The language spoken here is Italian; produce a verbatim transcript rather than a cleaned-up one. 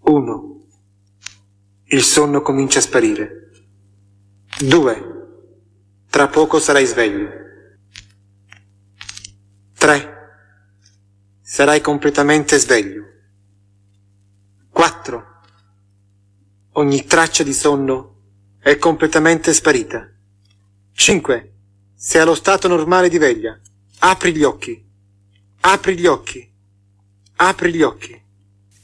uno. Il sonno comincia a sparire. due. Tra poco sarai sveglio. tre. Sarai completamente sveglio. quattro. Ogni traccia di sonno è completamente sparita. cinque. Sei allo stato normale di veglia. Apri gli occhi. Apri gli occhi. Apri gli occhi.